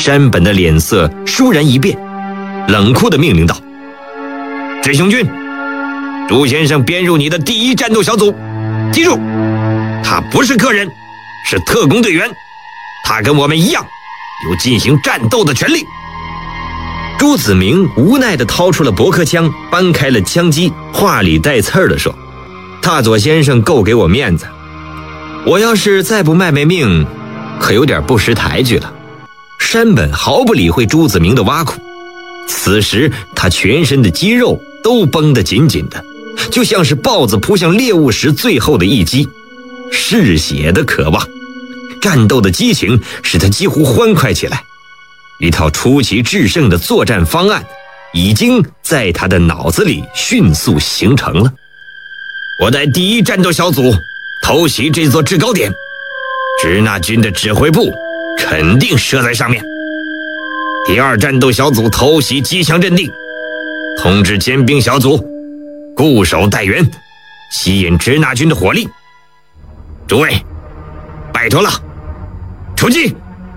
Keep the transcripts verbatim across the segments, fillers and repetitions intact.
山本的脸色倏然一变，冷酷地命令道：“追雄军，朱先生编入你的第一战斗小组，记住，他不是客人，是特工队员，他跟我们一样有进行战斗的权利。”朱子明无奈地掏出了驳壳枪，搬开了枪机，话里带刺儿地说：“大佐先生够给我面子，我要是再不卖卖命，可有点不识抬举了。”山本毫不理会朱子明的挖苦，此时他全身的肌肉都绷得紧紧的，就像是豹子扑向猎物时最后的一击，嗜血的渴望，战斗的激情使他几乎欢快起来。一套出奇制胜的作战方案已经在他的脑子里迅速形成了。我带第一战斗小组偷袭这座制高点，支那军的指挥部肯定设在上面。第二战斗小组偷袭机枪阵地，通知尖兵小组固守待援，吸引支那军的火力。诸位，拜托了，出击！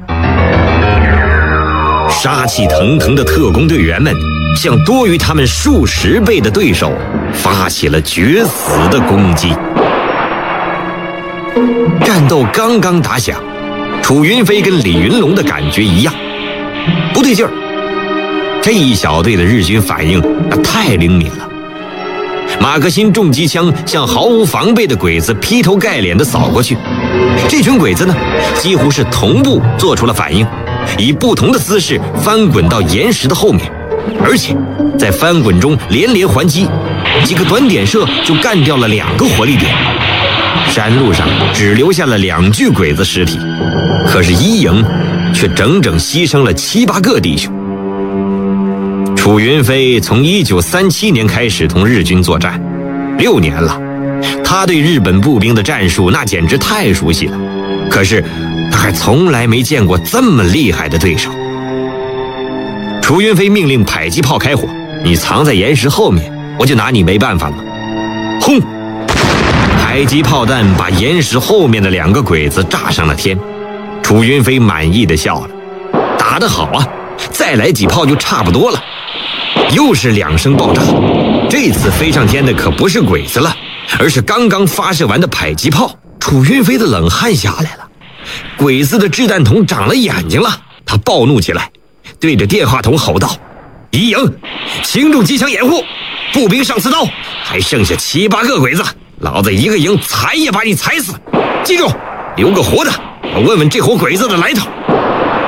杀气腾腾的特工队员们向多于他们数十倍的对手发起了决死的攻击。战斗刚刚打响，楚云飞跟李云龙的感觉一样，不对劲儿。这一小队的日军反应那太灵敏了，马克沁重机枪向毫无防备的鬼子劈头盖脸地扫过去。这群鬼子呢，几乎是同步做出了反应，以不同的姿势翻滚到岩石的后面，而且在翻滚中连连还击，几个短点射就干掉了两个火力点。山路上只留下了两具鬼子尸体，可是一营却整整牺牲了七八个弟兄。楚云飞从一九三七年开始同日军作战，六年了，他对日本步兵的战术那简直太熟悉了，可是他还从来没见过这么厉害的对手。楚云飞命令迫击炮开火，你藏在岩石后面，我就拿你没办法了。轰！迫击炮弹把岩石后面的两个鬼子炸上了天。楚云飞满意的笑了，打得好啊，再来几炮就差不多了。又是两声爆炸，这次飞上天的可不是鬼子了，而是刚刚发射完的迫击炮。楚云飞的冷汗下来了，鬼子的掷弹筒长了眼睛了，他暴怒起来，对着电话筒吼道：“一营，轻重机枪掩护，步兵上刺刀，还剩下七八个鬼子，老子一个营踩也把你踩死！记住，留个活的，我问问这伙鬼子的来头。”